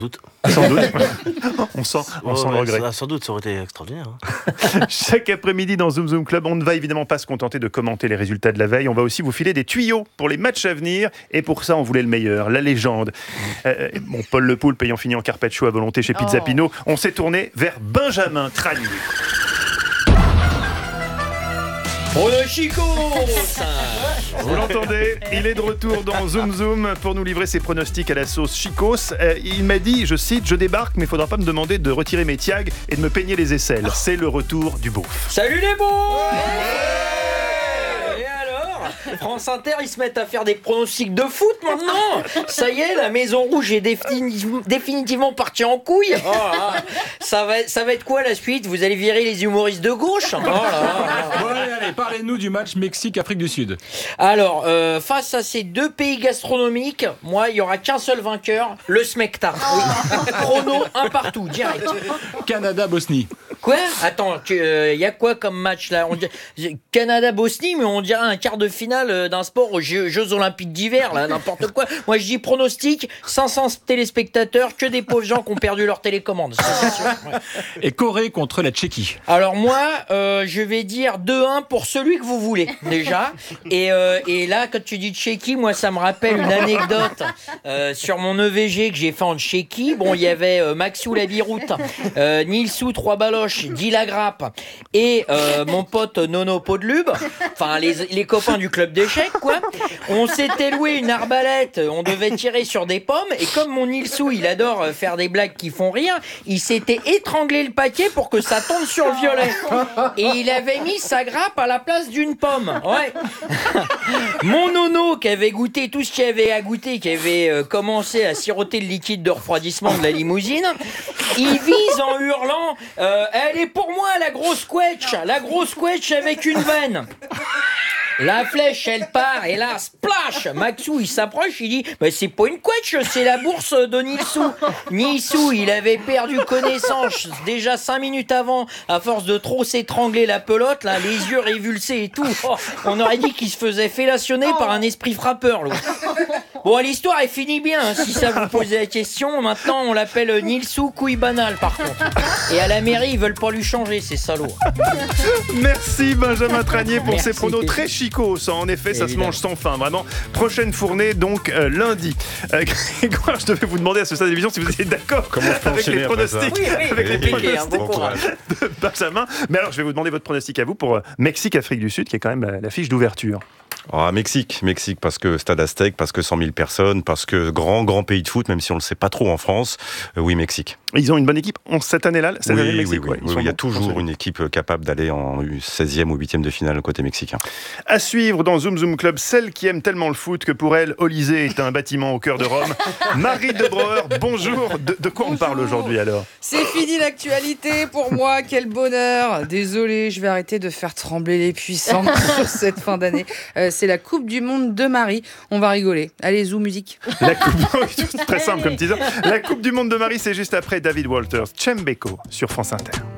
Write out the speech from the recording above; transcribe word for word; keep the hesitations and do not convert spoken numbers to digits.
doute. Sans doute. on sent, on Oh, sent le ouais, regret. ça, sans doute, ça aurait été extraordinaire. Hein. Chaque après-midi dans Zoom Zoom Club, on ne va évidemment pas se contenter de commenter les résultats de la veille. On va aussi vous filer des tuyaux pour les matchs à venir. Et pour ça, on voulait le meilleur, la légende. Euh, bon, Paul Le Poulpe ayant fini en carpaccio à volonté chez Pizza Oh. Pino, on s'est tourné vers Benjamin Tranier. Oh le Chico. Vous l'entendez, il est de retour dans Zoom Zoom pour nous livrer ses pronostics à la sauce Chicos. Euh, il m'a dit, je cite, je débarque, mais il ne faudra pas me demander de retirer mes tiags et de me peigner les aisselles. C'est le retour du beauf. Salut les beaux. Et alors, France Inter, ils se mettent à faire des pronostics de foot maintenant. Ça y est, la Maison Rouge est définitivement, définitivement partie en couille. Oh là. Ça va, ça va être quoi la suite? Vous allez virer les humoristes de gauche? Oh là là. Bon, allez, allez, parlez-nous du match Mexique-Afrique du Sud. Alors, euh, face à ces deux pays gastronomiques, moi, il n'y aura qu'un seul vainqueur, le Smecta. Oui. Chrono, un partout, direct. Canada-Bosnie. Quoi? Attends, il euh, y a quoi comme match là? On dirait- Canada-Bosnie, mais on dirait un quart de finale euh, d'un sport aux Jeux, Jeux Olympiques d'hiver, là, n'importe quoi. Moi, je dis pronostic, cinq cents téléspectateurs, que des pauvres gens qui ont perdu leur télécommande. Ça, c'est sûr. Ouais. Et Corée contre la Tchéquie. Alors moi, euh, je vais dire deux un pour celui que vous voulez, déjà. Et, euh, et là, quand tu dis Tchéquie, moi, ça me rappelle une anecdote euh, sur mon E V G que j'ai fait en Tchéquie. Bon, il y avait euh, Maxou la Biroute, euh, Nilsou Trois Baloches, Guy Lagrappe et euh, mon pote Nono Podlube, enfin les, les copains du club d'échecs, quoi. On s'était loué une arbalète, on devait tirer sur des pommes, et comme mon Nilsou, il adore euh, faire des blagues qui font rire, il s'était étranglé le paquet pour que ça tombe sur le violet. Et il avait mis sa grappe à la place d'une pomme. Ouais. Mon Nono, qui avait goûté tout ce qu'il y avait à goûter, qui avait euh, commencé à siroter le liquide de refroidissement de la limousine, il vise en hurlant euh, elle est pour moi la grosse quetch, la grosse quetch avec une veine. La flèche, elle part, et là, splash! Maxou, il s'approche, il dit bah, c'est pas une quetch, c'est la bourse de Nilsou. Nilsou, il avait perdu connaissance déjà cinq minutes avant, à force de trop s'étrangler la pelote, là, les yeux révulsés et tout. Oh, on aurait dit qu'il se faisait fellationner par un esprit frappeur, l'autre. Bon, l'histoire, elle finit bien, hein, si ça vous posait la question. Maintenant, on l'appelle Nilsou couille banale, par contre. Et à la mairie, ils veulent pas lui changer, ces salauds. Merci Benjamin Tranier pour Merci. ces pronos très chicos. En effet, ça Évidemment. se mange sans fin. Vraiment, prochaine fournée donc euh, lundi. Euh, Grégoire, je devais vous demander à ce stade de l'émission si vous étiez d'accord avec les pronostics, Oui, oui, avec les compliqué, hein, pronostics bon courage. de Benjamin. Mais alors, je vais vous demander votre pronostic à vous pour euh, Mexique-Afrique du Sud, qui est quand même la, la fiche d'ouverture. Ah, Mexique, Mexique, parce que Stade Aztèque, parce que cent mille personnes, parce que grand, grand pays de foot, même si on ne le sait pas trop en France. Euh, oui, Mexique. Ils ont une bonne équipe en cette année-là, cette Oui, année, le oui, Mexique, oui, ouais, oui, ils sont il y a bons, toujours absolument. une équipe capable d'aller en seizième ou huitième de finale côté mexicain. À suivre dans Zoom Zoom Club, celle qui aime tellement le foot que pour elle, Olysée est un bâtiment au cœur de Rome. Marie de Breuer, bonjour. De, de quoi on parle aujourd'hui alors? C'est fini l'actualité pour moi, quel bonheur. Désolée, je vais arrêter de faire trembler les puissants sur cette fin d'année. Euh, c'est la Coupe du Monde de Marie. On va rigoler. Allez, zou, musique. La coupe... C'est très simple comme teaser. La Coupe du Monde de Marie, c'est juste après David Walters, Chembeko sur France Inter.